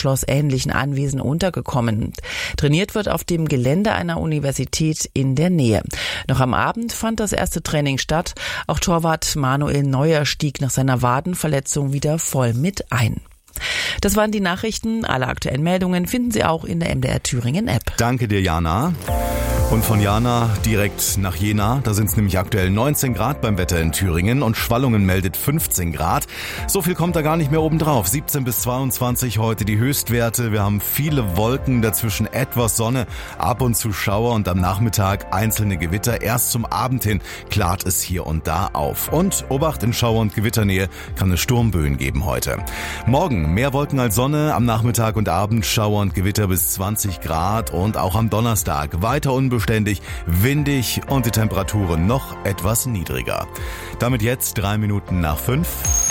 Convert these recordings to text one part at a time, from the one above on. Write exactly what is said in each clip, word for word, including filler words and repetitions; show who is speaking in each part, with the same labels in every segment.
Speaker 1: schlossähnlichen Anwesen untergekommen. Trainiert wird auf dem Gelände einer Universität in der Nähe. Noch am Abend fand das erste Training statt. Auch Torwart Manuel Neuer stieg nach seiner Wadenverletzung wieder voll mit ein. Das waren die Nachrichten. Alle aktuellen Meldungen finden Sie auch in der M D R Thüringen App.
Speaker 2: Danke dir, Jana. Und von Jana direkt nach Jena. Da sind es nämlich aktuell neunzehn Grad beim Wetter in Thüringen und Schwallungen meldet fünfzehn Grad. So viel kommt da gar nicht mehr oben drauf. siebzehn bis zweiundzwanzig heute die Höchstwerte. Wir haben viele Wolken, dazwischen etwas Sonne, ab und zu Schauer und am Nachmittag einzelne Gewitter. Erst zum Abend hin klart es hier und da auf. Und Obacht, in Schauer- und Gewitternähe kann es Sturmböen geben heute. Morgen mehr Wolken als Sonne, am Nachmittag und Abend Schauer und Gewitter bis zwanzig Grad und auch am Donnerstag weiter unbeständig. Ständig, windig und die Temperaturen noch etwas niedriger. Damit jetzt drei Minuten nach fünf.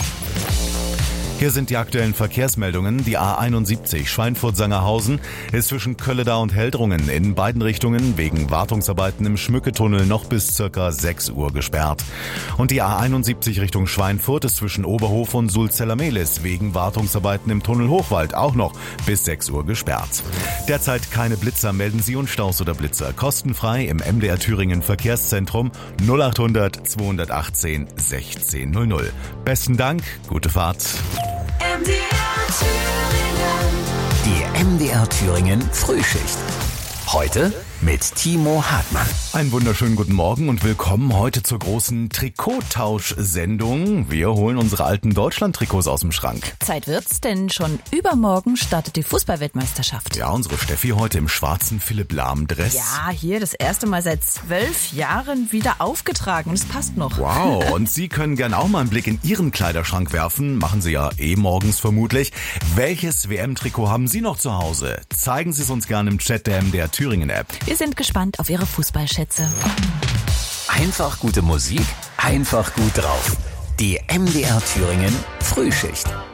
Speaker 2: Hier sind die aktuellen Verkehrsmeldungen. Die A einundsiebzig Schweinfurt-Sangerhausen ist zwischen Kölledau und Heldrungen in beiden Richtungen wegen Wartungsarbeiten im Schmücketunnel noch bis circa sechs Uhr gesperrt. Und die A einundsiebzig Richtung Schweinfurt ist zwischen Oberhof und Sulzella-Mehlis wegen Wartungsarbeiten im Tunnel Hochwald auch noch bis sechs Uhr gesperrt. Derzeit keine Blitzer, melden Sie uns Staus oder Blitzer. Kostenfrei im M D R Thüringen Verkehrszentrum null achthundert zweihundertachtzehn sechzehn null null. Besten Dank, gute Fahrt.
Speaker 3: M D R Thüringen.
Speaker 4: Die M D R Thüringen Frühschicht. Heute mit Timo Hartmann.
Speaker 2: Einen wunderschönen guten Morgen und willkommen heute zur großen Trikottausch-Sendung. Wir holen unsere alten Deutschland-Trikots aus dem Schrank.
Speaker 5: Zeit wird's, denn schon übermorgen startet die Fußball-Weltmeisterschaft.
Speaker 2: Ja, unsere Steffi heute im schwarzen Philipp-Lahm-Dress.
Speaker 5: Ja, hier das erste Mal seit zwölf Jahren wieder aufgetragen. Das passt noch.
Speaker 2: Wow, und Sie können gerne auch mal einen Blick in Ihren Kleiderschrank werfen. Machen Sie ja eh morgens vermutlich. Welches W M-Trikot haben Sie noch zu Hause? Zeigen Sie es uns gerne im Chat der M D R Thüringen-App.
Speaker 5: Wir sind gespannt auf Ihre Fußballschätze.
Speaker 4: Einfach gute Musik, einfach gut drauf. Die M D R Thüringen Frühschicht.